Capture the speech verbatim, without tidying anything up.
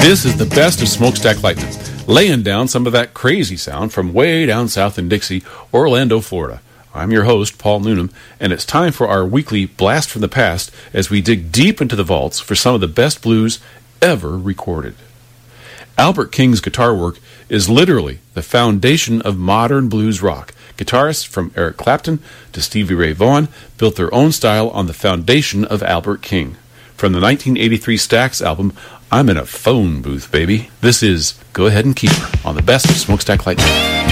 This is the best of Smokestack Lightning, laying down some of that crazy sound from way down south in Dixie, Orlando, Florida. I'm your host, Paul Noonan, and it's time for our weekly Blast from the Past as we dig deep into the vaults for some of the best blues ever recorded. Albert King's guitar work is literally the foundation of modern blues rock. Guitarists from Eric Clapton to Stevie Ray Vaughan built their own style on the foundation of Albert King. From the nineteen eighty-three Stax album, I'm in a phone booth, baby. This is Go Ahead and Keep Her on the best of Smokestack Lightning.